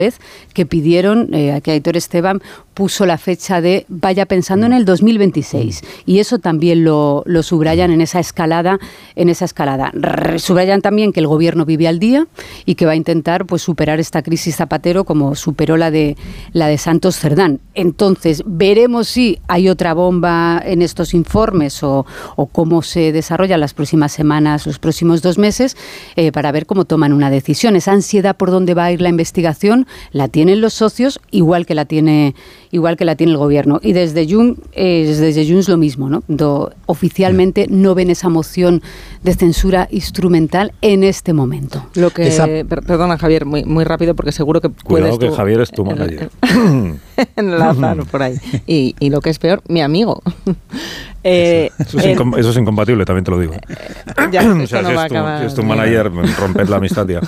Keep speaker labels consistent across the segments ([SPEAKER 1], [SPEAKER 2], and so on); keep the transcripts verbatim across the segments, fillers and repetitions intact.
[SPEAKER 1] vez que pidieron, eh, que Aitor Esteban puso la fecha de vaya pensando en el dos mil veintiséis, y eso también lo, lo subrayan en esa escalada, en esa escalada. R- subrayan también que el gobierno vive al día y que va a intentar pues superar esta crisis Zapatero como superó la de la de Santos Cerdán. Entonces, veremos si hay otra bomba en estos informes o, o cómo se desarrollan las próximas semanas, los próximos dos meses, eh, para ver cómo toman una decisión. Esa ansiedad por dónde va a ir la investigación la tienen los socios, igual que la tiene igual que la tiene el gobierno. Y desde Junts, eh, desde Junts lo mismo, ¿no? Do, oficialmente no ven esa moción de censura instrumental en este momento.
[SPEAKER 2] Lo que,
[SPEAKER 3] Esa...
[SPEAKER 2] per, perdona Javier, muy, muy rápido porque seguro que
[SPEAKER 4] Cuidado
[SPEAKER 2] puedes
[SPEAKER 4] que
[SPEAKER 2] tú,
[SPEAKER 4] Javier es tu manager.
[SPEAKER 2] enlazar por ahí. Y, y lo que es peor, mi amigo. Eh,
[SPEAKER 4] eso, es
[SPEAKER 2] en,
[SPEAKER 4] incom- eso es incompatible, también te lo digo.
[SPEAKER 2] Ya,
[SPEAKER 4] o sea,
[SPEAKER 2] no
[SPEAKER 4] si,
[SPEAKER 2] va
[SPEAKER 4] es tu,
[SPEAKER 2] a acabar
[SPEAKER 4] si es tu
[SPEAKER 2] bien.
[SPEAKER 4] manager, romper la amistad ya.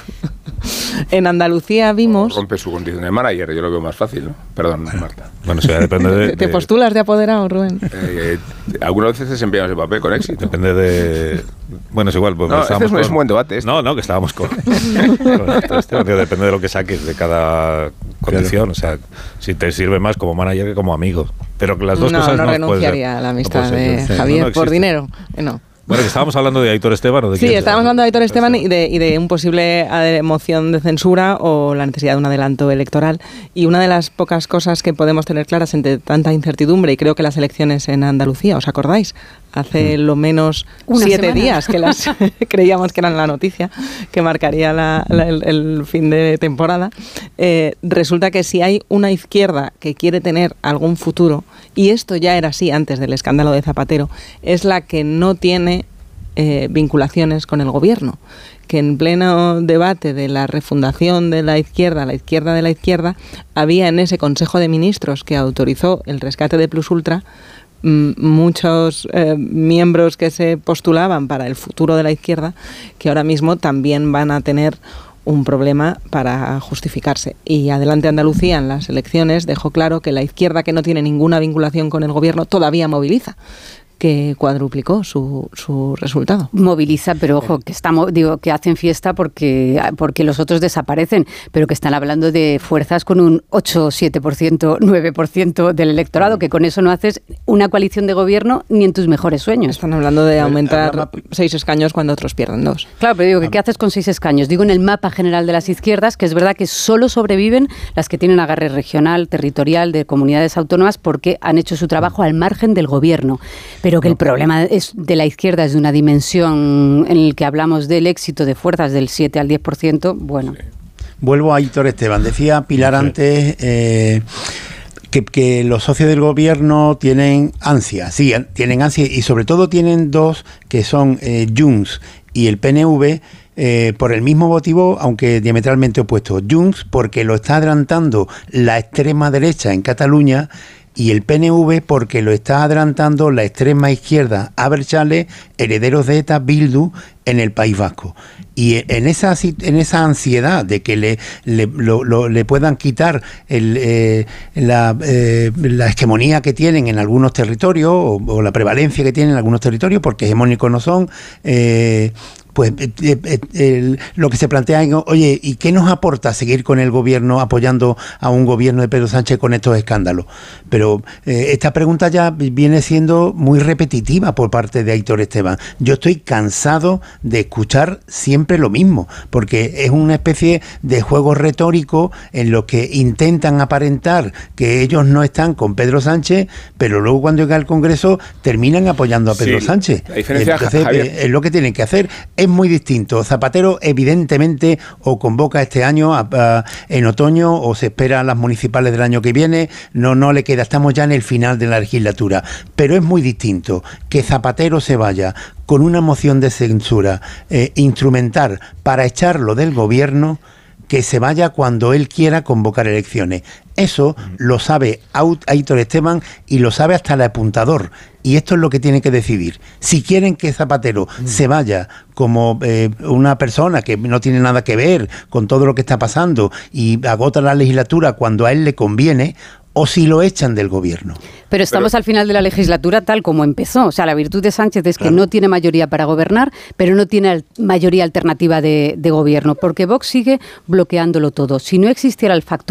[SPEAKER 2] En Andalucía vimos...
[SPEAKER 5] O rompe su condición de manager, yo lo veo más fácil, ¿no? Perdón, Marta.
[SPEAKER 4] Bueno, eso ya depende de...
[SPEAKER 2] ¿Te, te
[SPEAKER 4] de
[SPEAKER 2] postulas de apoderado, Rubén?
[SPEAKER 5] Eh, eh, algunas veces desempeñamos el papel con éxito.
[SPEAKER 4] Depende de... Bueno, es igual. Pues
[SPEAKER 5] No, este es, un,
[SPEAKER 4] con...
[SPEAKER 5] es un buen debate. Este.
[SPEAKER 4] No, no, que estábamos con... con esto, este, que depende de lo que saques de cada condición. O sea, si te sirve más como manager que como amigo. Pero que las dos
[SPEAKER 2] no,
[SPEAKER 4] cosas
[SPEAKER 2] no
[SPEAKER 4] no
[SPEAKER 2] renunciaría a la amistad
[SPEAKER 4] no
[SPEAKER 2] de
[SPEAKER 4] ser.
[SPEAKER 2] Javier
[SPEAKER 4] No, no
[SPEAKER 2] por
[SPEAKER 4] existe.
[SPEAKER 2] dinero. No.
[SPEAKER 4] Bueno, que estábamos hablando de Aitor Esteban o de
[SPEAKER 2] Sí,
[SPEAKER 4] quién
[SPEAKER 2] estábamos
[SPEAKER 4] era?
[SPEAKER 2] hablando de Aitor Esteban y de, y de un posible ade- moción de censura o la necesidad de un adelanto electoral. Y una de las pocas cosas que podemos tener claras entre tanta incertidumbre, y creo que las elecciones en Andalucía, ¿os acordáis? Hace lo menos
[SPEAKER 1] Una
[SPEAKER 2] siete
[SPEAKER 1] semana.
[SPEAKER 2] días que las creíamos que eran la noticia que marcaría la- la- el, el fin de temporada. Eh, resulta que si hay una izquierda que quiere tener algún futuro, y esto ya era así antes del escándalo de Zapatero, es la que no tiene eh, vinculaciones con el gobierno, que en pleno debate de la refundación de la izquierda, la izquierda de la izquierda, había en ese Consejo de Ministros que autorizó el rescate de Plus Ultra m- muchos eh, miembros que se postulaban para el futuro de la izquierda, que ahora mismo también van a tener un problema para justificarse. Y Adelante Andalucía en las elecciones dejó claro que la izquierda, que no tiene ninguna vinculación con el gobierno, todavía moviliza, que cuadruplicó su, su resultado.
[SPEAKER 1] Moviliza, pero ojo, que estamos, digo, que hacen fiesta porque, porque los otros desaparecen, pero que están hablando de fuerzas con un ocho, siete por ciento, nueve por ciento del electorado, que con eso no haces una coalición de gobierno ni en tus mejores sueños.
[SPEAKER 2] Están hablando de aumentar seis escaños cuando otros pierden dos.
[SPEAKER 1] Claro, pero digo, que ¿qué haces con seis escaños? Digo, en el mapa general de las izquierdas, que es verdad que solo sobreviven las que tienen agarre regional, territorial, de comunidades autónomas, porque han hecho su trabajo al margen del gobierno. Pero que el problema es de la izquierda es de una dimensión en la que hablamos del éxito de fuerzas del siete al diez por ciento, bueno.
[SPEAKER 3] Sí. Vuelvo a Aitor Esteban. Decía Pilar sí. antes eh, que, que los socios del gobierno tienen ansia. Sí, tienen ansia y sobre todo tienen dos que son eh, Junts y el P N V. Eh, por el mismo motivo, aunque diametralmente opuesto. Junts porque lo está adelantando la extrema derecha en Cataluña, y el P N V porque lo está adelantando la extrema izquierda Abertzale, herederos de ETA, Bildu, en el País Vasco. Y en esa en esa ansiedad de que le le, lo, lo, le puedan quitar el, eh, la, eh, la hegemonía que tienen en algunos territorios o, o la prevalencia que tienen en algunos territorios, porque hegemónicos no son, eh, pues eh, eh, el, lo que se plantea es, oye, ¿y qué nos aporta seguir con el gobierno, apoyando a un gobierno de Pedro Sánchez con estos escándalos? Pero eh, esta pregunta ya viene siendo muy repetitiva por parte de Aitor Esteban. Yo estoy cansado de escuchar siempre lo mismo, porque es una especie de juego retórico en lo que intentan aparentar que ellos no están con Pedro Sánchez, pero luego cuando llega al Congreso terminan apoyando a Pedro
[SPEAKER 5] sí,
[SPEAKER 3] Sánchez.
[SPEAKER 5] La diferencia,
[SPEAKER 3] Entonces,
[SPEAKER 5] Javier,
[SPEAKER 3] es lo que tienen que hacer. Es muy distinto. Zapatero evidentemente o convoca este año a, a, en otoño, o se espera a las municipales del año que viene. No, no le queda, estamos ya en el final de la legislatura, pero es muy distinto que Zapatero se vaya con una moción de censura eh, instrumental para echarlo del gobierno, que se vaya cuando él quiera convocar elecciones. Eso lo sabe Aitor Esteban y lo sabe hasta el apuntador. Y esto es lo que tiene que decidir. Si quieren que Zapatero mm. se vaya como eh, una persona que no tiene nada que ver con todo lo que está pasando y agota la legislatura cuando a él le conviene, o si lo echan del gobierno.
[SPEAKER 1] Pero estamos pero, al final de la legislatura tal como empezó. O sea, la virtud de Sánchez es que claro. no tiene mayoría para gobernar, pero no tiene al- mayoría alternativa de, de gobierno, porque Vox sigue bloqueándolo todo. Si no existiera el factor